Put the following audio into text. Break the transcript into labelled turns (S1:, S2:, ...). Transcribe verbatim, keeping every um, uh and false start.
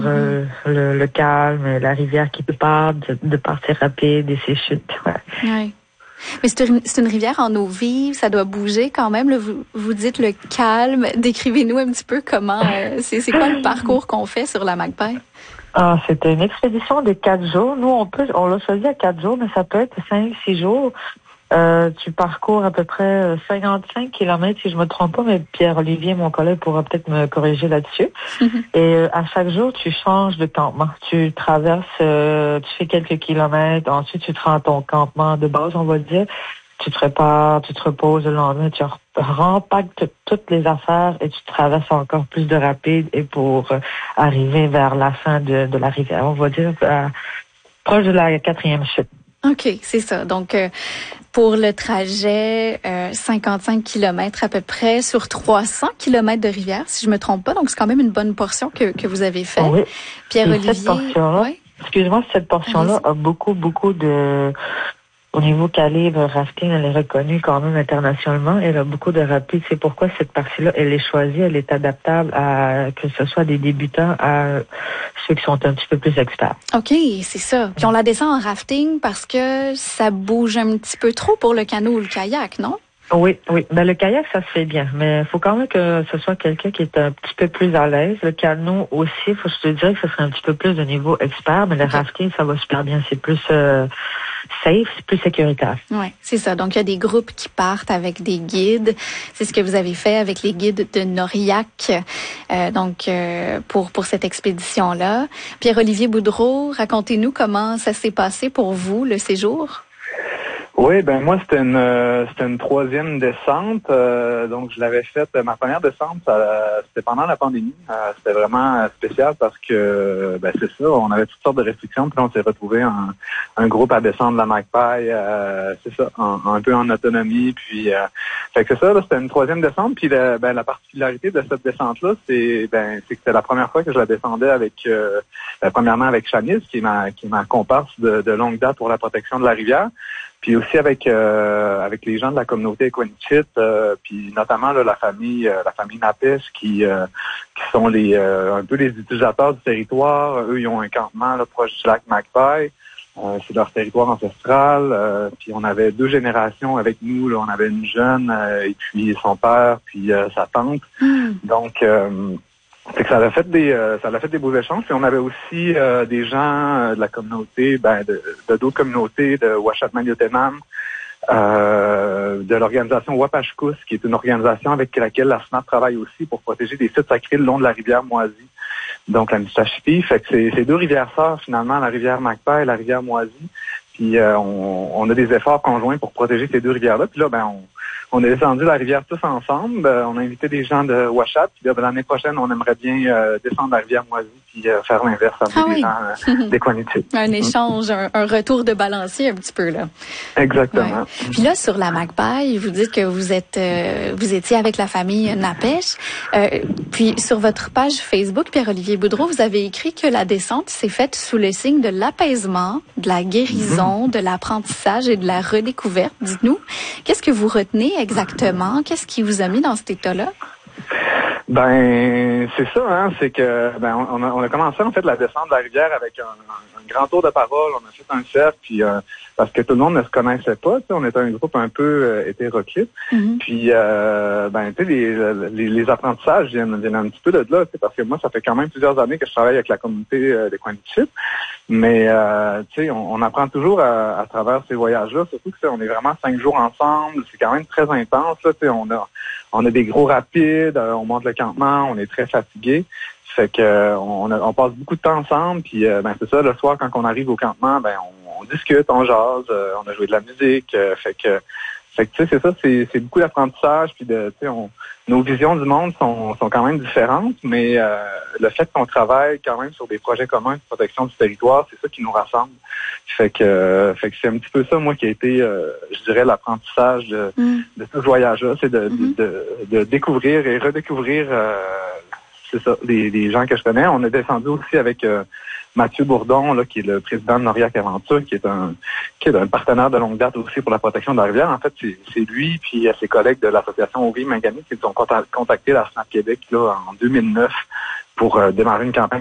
S1: Euh, le, le calme, la rivière qui part, de, de partir rapide et ses chutes. Ouais.
S2: Oui. Mais c'est une, c'est une rivière en eau vive, ça doit bouger quand même. Là, vous, vous dites le calme. Décrivez-nous un petit peu comment, euh, c'est, c'est quoi le parcours qu'on fait sur la Magpie?
S1: Ah, c'était une expédition de quatre jours. Nous, on peut, on l'a choisi à quatre jours, mais ça peut être cinq, six jours. Euh, tu parcours à peu près cinquante-cinq kilomètres, si je me trompe pas, mais Pierre-Olivier, mon collègue, pourra peut-être me corriger là-dessus. Mm-hmm. Et euh, à chaque jour, tu changes de campement. Tu traverses, euh, tu fais quelques kilomètres, ensuite tu te rends à ton campement de base, on va dire. Tu te prépares, tu te reposes le lendemain, tu rempactes toutes les affaires et tu traverses encore plus de rapide et pour euh, arriver vers la fin de, de la rivière, on va dire, à, proche de la quatrième chute.
S2: OK, c'est ça. Donc, euh, pour le trajet, euh, cinquante-cinq kilomètres à peu près sur trois cents kilomètres de rivière, si je me trompe pas. Donc, c'est quand même une bonne portion que, que vous avez fait.
S1: Oui.
S2: Pierre-Olivier.
S1: Cette portion-là, oui? Excuse-moi, cette portion-là Allez-y. a beaucoup, beaucoup de... Au niveau calibre, rafting, elle est reconnue quand même internationalement. Elle a beaucoup de rapides. C'est pourquoi cette partie-là, elle est choisie. Elle est adaptable à que ce soit des débutants à ceux qui sont un petit peu plus experts.
S2: OK, c'est ça. Puis on la descend en rafting parce que ça bouge un petit peu trop pour le canot ou le kayak, non?
S1: Oui, oui. Ben, le kayak, ça se fait bien. Mais il faut quand même que ce soit quelqu'un qui est un petit peu plus à l'aise. Le canot aussi, faut, je te dirais que ce serait un petit peu plus de niveau expert. Mais le okay. rafting, ça va super bien. C'est plus euh, safe, c'est plus sécuritaire.
S2: Oui, c'est ça. Donc, il y a des groupes qui partent avec des guides. C'est ce que vous avez fait avec les guides de Noriac. Euh, donc, euh, pour, pour cette expédition-là. Pierre-Olivier Boudreau, racontez-nous comment ça s'est passé pour vous, le séjour.
S3: Oui, ben moi c'était une euh, c'était une troisième descente, euh, donc je l'avais faite. Ma première descente, ça, c'était pendant la pandémie. Euh, c'était vraiment spécial parce que ben c'est ça, on avait toutes sortes de restrictions, puis on s'est retrouvé en un groupe à descendre la Magpie, euh, c'est ça, en, un peu en autonomie. Puis euh, fait que c'est ça, là, c'était une troisième descente. Puis la, ben la particularité de cette descente-là, c'est ben c'est que c'était la première fois que je la descendais avec euh, ben, premièrement avec Shanice, qui est ma qui est ma comparse de, de longue date pour la protection de la rivière. Puis aussi avec euh, avec les gens de la communauté Equanichit, euh, puis notamment là, la famille euh, la famille Napes qui euh, qui sont les euh, un peu les utilisateurs du territoire. Eux, ils ont un campement là, proche du lac Magpie. Euh, c'est leur territoire ancestral. Euh, puis on avait deux générations avec nous. Là. On avait une jeune euh, et puis son père, puis euh, sa tante. Mm. Donc euh, Fait que ça a fait des euh, ça a fait des beaux échanges. Puis on avait aussi euh, des gens euh, de la communauté, ben de, de d'autres communautés, de Ouashat Maliotenam, euh, de l'organisation Wapashkus, qui est une organisation avec laquelle la S N A P travaille aussi pour protéger des sites sacrés le long de la rivière Moisie, donc la Mississippi. Fait que c'est, c'est deux rivières sœurs finalement, la rivière Magpie et la rivière Moisie. Puis euh, on, on a des efforts conjoints pour protéger ces deux rivières-là. Puis là, ben on On est descendu la rivière tous ensemble. Euh, on a invité des gens de Ouashat. Puis là, ben, l'année prochaine, on aimerait bien euh, descendre la rivière Moisie puis euh, faire l'inverse avec ah des oui. gens euh, d'Equanichit.
S2: Un échange, un, un retour de balancier un petit peu là.
S3: Exactement.
S2: Ouais. Puis là, sur la Magpie, vous dites que vous êtes, euh, vous étiez avec la famille Napes. Euh, puis sur votre page Facebook, Pierre-Olivier Boudreau, vous avez écrit que la descente s'est faite sous le signe de l'apaisement, de la guérison, mm-hmm. de l'apprentissage et de la redécouverte. Dites-nous, qu'est-ce que vous retenez exactement? Qu'est-ce qui vous a mis dans cet état-là?
S3: Ben, c'est ça, hein. C'est que, ben, on a, on a commencé, en fait, la descente de la rivière avec un, un, un grand tour de parole. On a fait un cercle, puis, euh, parce que tout le monde ne se connaissait pas, tu sais, on était un groupe un peu euh, hétéroclite. Mm-hmm. Puis, euh, ben, tu sais, les, les, les apprentissages viennent, viennent un petit peu de là, tu sais, parce que moi, ça fait quand même plusieurs années que je travaille avec la communauté euh, d'Equanichit. Mais, euh, tu sais, on, on apprend toujours à, à travers ces voyages-là, surtout que, on est vraiment cinq jours ensemble. C'est quand même très intense, là, tu sais, on a, on a des gros rapides, euh, on monte le campement, on est très fatigué. Fait que euh, on, a, on passe beaucoup de temps ensemble, puis euh, ben c'est ça, le soir quand on arrive au campement, ben on, on discute, on jase, euh, on a joué de la musique, euh, fait que fait que tu sais c'est ça, c'est, c'est beaucoup d'apprentissage, puis de tu sais on nos visions du monde sont, sont quand même différentes, mais euh, le fait qu'on travaille quand même sur des projets communs de protection du territoire, c'est ça qui nous rassemble. Fait que, euh, fait que c'est un petit peu ça, moi, qui a été, euh, je dirais, l'apprentissage de, mm. de ce voyage-là, c'est de, mm-hmm. de, de, de découvrir et redécouvrir, euh, c'est ça, les, les gens que je connais. On est descendu aussi avec euh, Mathieu Bourdon, là, qui est le président de Noriac Aventure, qui est un qui est un partenaire de longue date aussi pour la protection de la rivière. En fait, c'est, c'est lui puis ses collègues de l'association Ouvrier Mangani qui nous ont contacté la S N A P Québec là, en deux mille neuf pour euh, démarrer une campagne